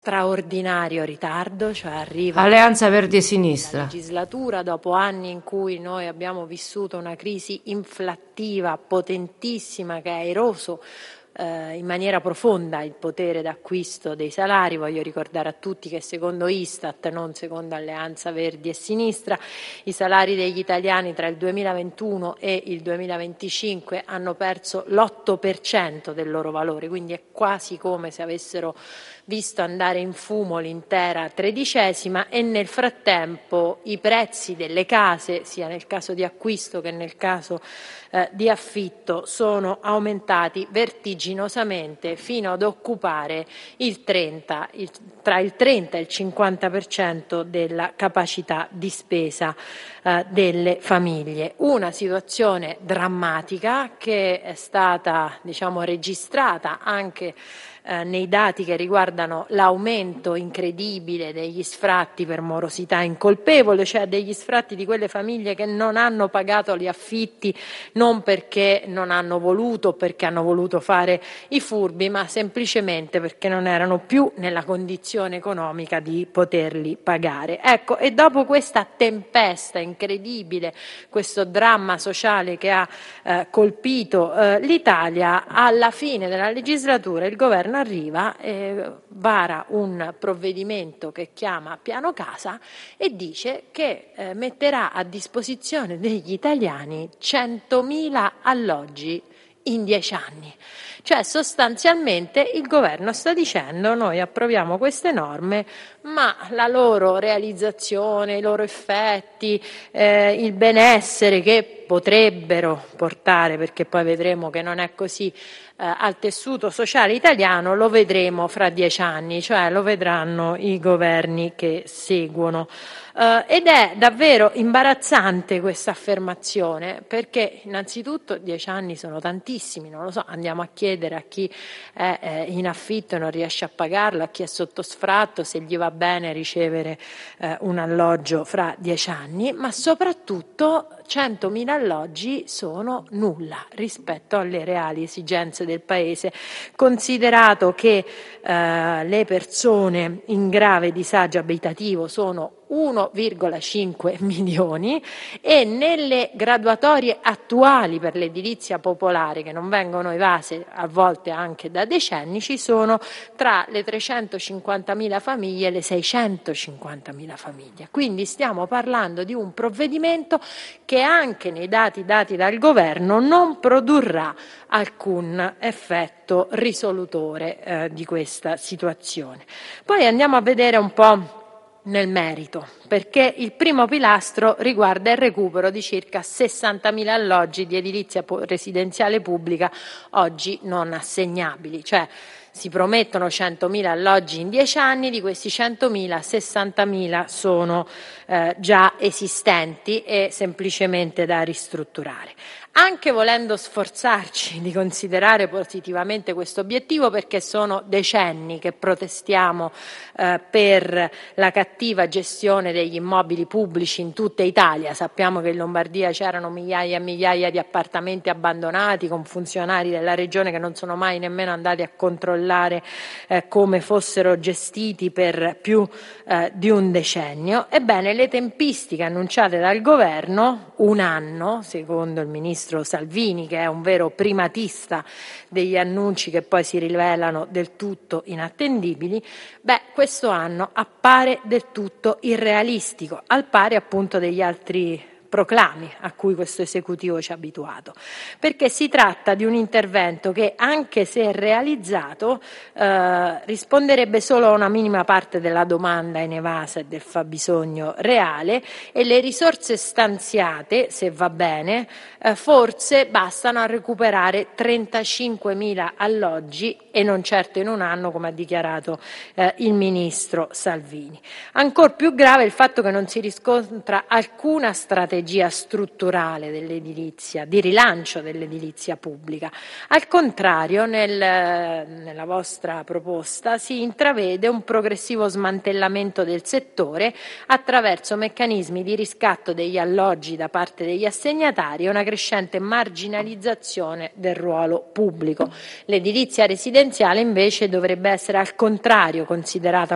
straordinario ritardo, cioè arriva Alleanza Verdi e la Sinistra. legislatura dopo anni in cui noi abbiamo vissuto una crisi inflattiva potentissima che ha eroso in maniera profonda il potere d'acquisto dei salari. Voglio ricordare a tutti che secondo Istat, non secondo Alleanza Verdi e Sinistra, i salari degli italiani tra il 2021 e il 2025 hanno perso l'8% del loro valore, quindi è quasi come se avessero visto andare in fumo l'intera tredicesima, e nel frattempo i prezzi delle case, sia nel caso di acquisto che nel caso di affitto, sono aumentati vertiginosamente fino ad occupare tra il 30 e il 50% della capacità di spesa delle famiglie. Una situazione drammatica che è stata, registrata anche nei dati che riguardano l'aumento incredibile degli sfratti per morosità incolpevole, cioè degli sfratti di quelle famiglie che non hanno pagato gli affitti non perché non hanno voluto o perché hanno voluto fare i furbi, ma semplicemente perché non erano più nella condizione economica di poterli pagare. Ecco, e dopo questa tempesta incredibile, questo dramma sociale che ha colpito l'Italia, alla fine della legislatura il governo arriva e vara un provvedimento che chiama Piano Casa e dice che metterà a disposizione degli italiani 100.000 alloggi in 10 anni. Cioè sostanzialmente il governo sta dicendo: noi approviamo queste norme, ma la loro realizzazione, i loro effetti, il benessere che potrebbero portare, perché poi vedremo che non è così, al tessuto sociale italiano, lo vedremo fra 10 anni, cioè lo vedranno i governi che seguono. Ed è davvero imbarazzante questa affermazione, perché innanzitutto 10 anni sono tantissimi, non lo so, andiamo a chiedere a chi è in affitto e non riesce a pagarlo, a chi è sotto sfratto, se gli va bene ricevere un alloggio fra 10 anni, ma soprattutto 100.000 alloggi sono nulla rispetto alle reali esigenze del Paese, considerato che le persone in grave disagio abitativo sono 1,5 milioni e nelle graduatorie attuali per l'edilizia popolare, che non vengono evase a volte anche da decenni, ci sono tra le 350.000 famiglie e le 650.000 famiglie. Quindi stiamo parlando di un provvedimento che anche nei dati dati dal governo non produrrà alcun effetto risolutore di questa situazione. Poi andiamo a vedere un po' nel merito, perché il primo pilastro riguarda il recupero di circa 60.000 alloggi di edilizia residenziale pubblica oggi non assegnabili, cioè si promettono 100.000 alloggi in 10 anni, di questi 100.000, 60.000 sono già esistenti e semplicemente da ristrutturare. Anche volendo sforzarci di considerare positivamente questo obiettivo, perché sono decenni che protestiamo per la cattiva gestione degli immobili pubblici in tutta Italia. Sappiamo che in Lombardia c'erano migliaia e migliaia di appartamenti abbandonati con funzionari della regione che non sono mai nemmeno andati a controllare come fossero gestiti per più di un decennio. Ebbene, le tempistiche annunciate dal governo, un anno, secondo il ministro Salvini, che è un vero primatista degli annunci che poi si rivelano del tutto inattendibili, questo anno appare del tutto irrealistico, al pari appunto degli altri proclami a cui questo esecutivo ci ha abituato, perché si tratta di un intervento che, anche se realizzato, risponderebbe solo a una minima parte della domanda inevasa e del fabbisogno reale, e le risorse stanziate, se va bene, forse bastano a recuperare 35.000 alloggi e non certo in un anno, come ha dichiarato il ministro Salvini. Ancor più grave è il fatto che non si riscontra alcuna strategia strutturale dell'edilizia, di rilancio dell'edilizia pubblica. Al contrario, nella vostra proposta si intravede un progressivo smantellamento del settore attraverso meccanismi di riscatto degli alloggi da parte degli assegnatari e una crescente marginalizzazione del ruolo pubblico. L'edilizia residenziale invece dovrebbe essere al contrario considerata